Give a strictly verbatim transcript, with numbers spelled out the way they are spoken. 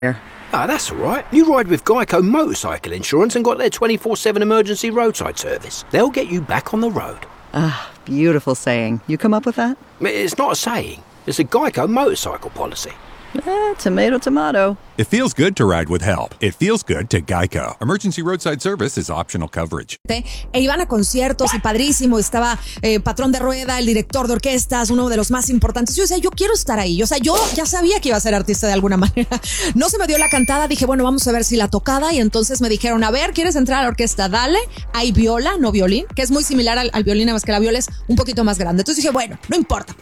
Ah, that's all right. You ride with Geico Motorcycle Insurance and got their twenty-four seven emergency roadside service. They'll get you back on the road. Ah, beautiful saying. You come up with that? It's not a saying. It's a Geico motorcycle policy. Eh, tomato, tomato. It feels good to ride with help. It feels good to Geico. Emergency roadside service is optional coverage. E iban a conciertos y padrísimo. Estaba eh, Patrón de Rueda, el director de orquestas, uno de los más importantes. Yo decía, yo quiero estar ahí. O sea, yo ya sabía que iba a ser artista de alguna manera. No se me dio la cantada. Dije, bueno, vamos a ver si la tocada. Y entonces me dijeron, a ver, ¿quieres entrar a la orquesta? Dale. Hay viola, no violín, que es muy similar al, al violín, nada más que la viola es un poquito más grande. Entonces dije, bueno, no importa.